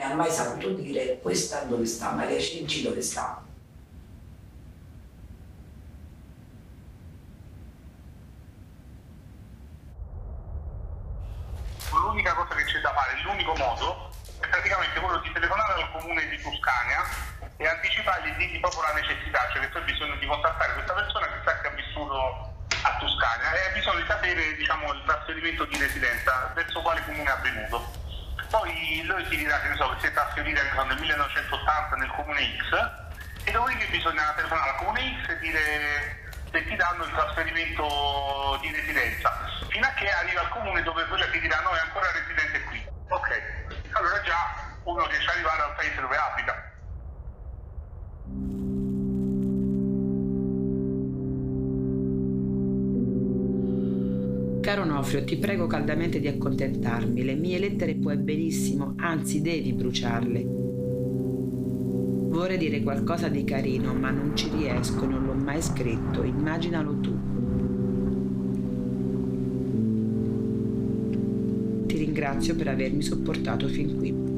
ha mai saputo dire questa dove sta, Maria Cenci dove sta. L'unica cosa che c'è da fare, l'unico modo, è praticamente quello di telefonare al comune di Tuscania e anticipargli di proprio la necessità, cioè che tu hai bisogno di contattare questa persona che sa che ha vissuto a Tuscania e hai bisogno di sapere, diciamo, il trasferimento di residenza verso quale comune è avvenuto. Poi lui ti dirà che, ne so, che si è trasferita nel 1980 nel comune X e dopodiché bisogna telefonare al comune X e dire se ti danno il trasferimento di residenza, fino a che arriva al comune dove quella ti dirà no, è ancora residente qui. Ok, allora già uno riesce ad arrivare al paese dove abita. Caro Onofrio, ti prego caldamente di accontentarmi. Le mie lettere puoi benissimo, anzi devi bruciarle. Vorrei dire qualcosa di carino, ma non ci riesco, non l'ho mai scritto. Immaginalo tu. Ti ringrazio per avermi sopportato fin qui.